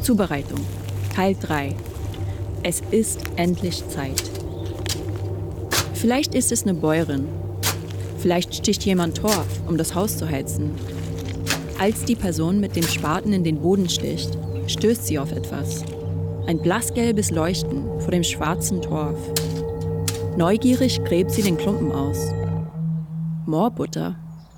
Zubereitung. Teil 3. Es ist endlich Zeit. Vielleicht ist es eine Bäuerin. Vielleicht sticht jemand Torf, um das Haus zu heizen. Als die Person mit dem Spaten in den Boden sticht, stößt sie auf etwas. Ein blassgelbes Leuchten vor dem schwarzen Torf. Neugierig gräbt sie den Klumpen aus. Moorbutter.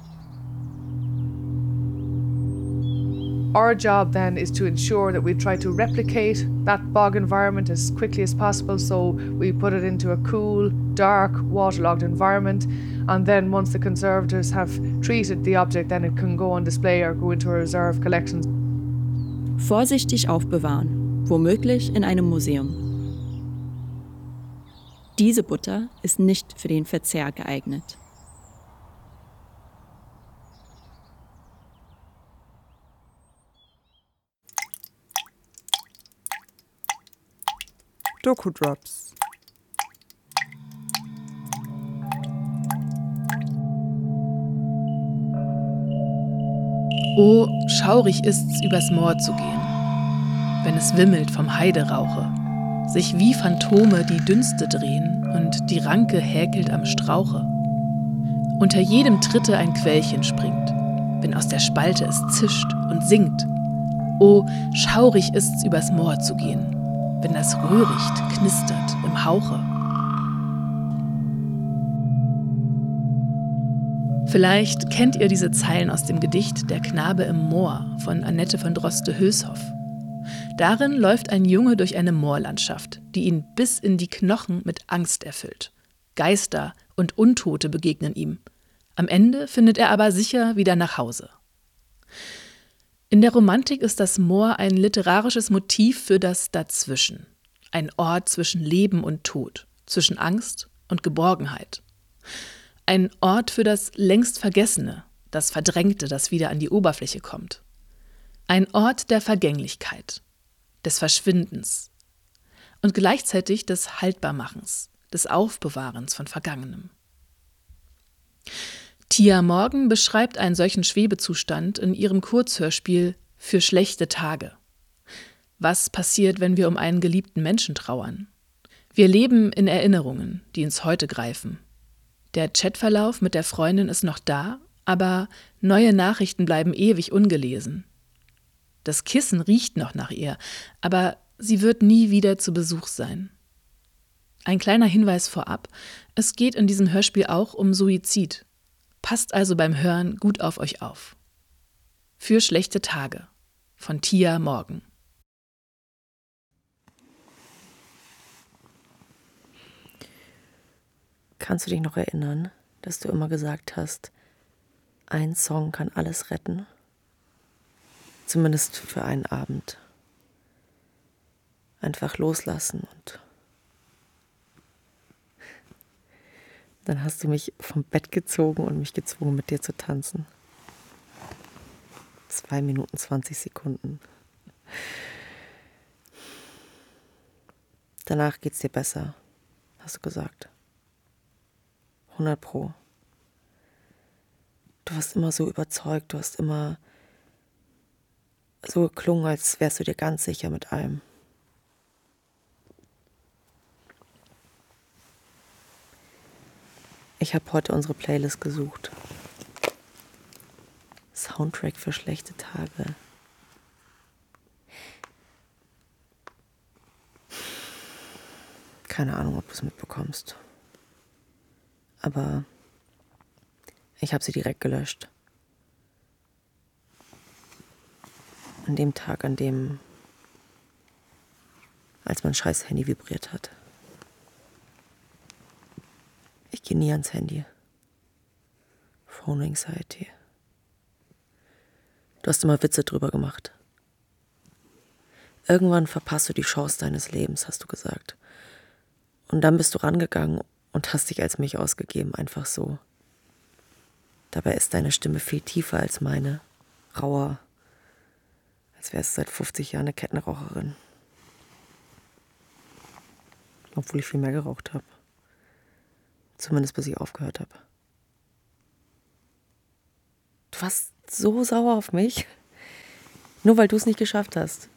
Our job then is to ensure that we try to replicate that bog environment as quickly as possible. So we put it into a cool, dark, waterlogged environment. And then once the conservators have treated the object, then it can go on display or go into a reserve collection. Vorsichtig aufbewahren, womöglich in einem Museum. Diese Butter ist nicht für den Verzehr geeignet. Doku-Drops. Oh, schaurig ist's, übers Moor zu gehen, wenn es wimmelt vom Heiderauche, sich wie Phantome die Dünste drehen und die Ranke häkelt am Strauche. Unter jedem Tritte ein Quellchen springt, wenn aus der Spalte es zischt und singt. Oh, schaurig ist's, übers Moor zu gehen, wenn das Röhricht knistert im Hauche. Vielleicht kennt ihr diese Zeilen aus dem Gedicht Der Knabe im Moor von Annette von Droste-Hülshoff. Darin läuft ein Junge durch eine Moorlandschaft, die ihn bis in die Knochen mit Angst erfüllt. Geister und Untote begegnen ihm. Am Ende findet er aber sicher wieder nach Hause. In der Romantik ist das Moor ein literarisches Motiv für das Dazwischen. Ein Ort zwischen Leben und Tod, zwischen Angst und Geborgenheit. Ein Ort für das längst Vergessene, das Verdrängte, das wieder an die Oberfläche kommt. Ein Ort der Vergänglichkeit, des Verschwindens und gleichzeitig des Haltbarmachens, des Aufbewahrens von Vergangenem. Tia Morgan beschreibt einen solchen Schwebezustand in ihrem Kurzhörspiel Für schlechte Tage. Was passiert, wenn wir um einen geliebten Menschen trauern? Wir leben in Erinnerungen, die ins Heute greifen. Der Chatverlauf mit der Freundin ist noch da, aber neue Nachrichten bleiben ewig ungelesen. Das Kissen riecht noch nach ihr, aber sie wird nie wieder zu Besuch sein. Ein kleiner Hinweis vorab, es geht in diesem Hörspiel auch um Suizid. Passt also beim Hören gut auf euch auf. Für schlechte Tage von Tia Morgan. Kannst du dich noch erinnern, dass du immer gesagt hast, ein Song kann alles retten? Zumindest für einen Abend. Einfach loslassen und dann hast du mich vom Bett gezogen und mich gezwungen, mit dir zu tanzen. 2 Minuten 20 Sekunden. Danach geht's dir besser, hast du gesagt. 100%. Du warst immer so überzeugt, du hast immer so geklungen, als wärst du dir ganz sicher mit allem. Ich habe heute unsere Playlist gesucht. Soundtrack für schlechte Tage. Keine Ahnung, ob du es mitbekommst. Aber ich habe sie direkt gelöscht. An dem Tag, als mein scheiß Handy vibriert hat. Ich gehe nie ans Handy. Phone Anxiety. Du hast immer Witze drüber gemacht. Irgendwann verpasst du die Chance deines Lebens, hast du gesagt. Und dann bist du rangegangen und hast dich als mich ausgegeben, einfach so. Dabei ist deine Stimme viel tiefer als meine, rauer, als wärst du seit 50 Jahren eine Kettenraucherin. Obwohl ich viel mehr geraucht habe. Zumindest bis ich aufgehört habe. Du warst so sauer auf mich, nur weil du es nicht geschafft hast.